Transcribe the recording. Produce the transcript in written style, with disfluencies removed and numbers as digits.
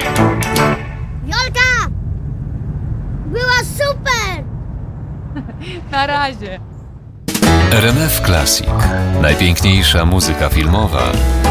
Jolka! Była super! Na razie. RMF Classic. Najpiękniejsza muzyka filmowa